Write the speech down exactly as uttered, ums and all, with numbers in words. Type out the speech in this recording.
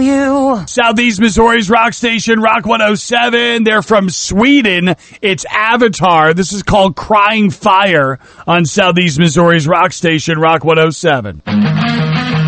you. Southeast Missouri's rock station, Rock one oh seven. They're from Sweden. It's Avatar. This is called Crying Fire on Southeast Missouri's rock station, Rock one oh seven.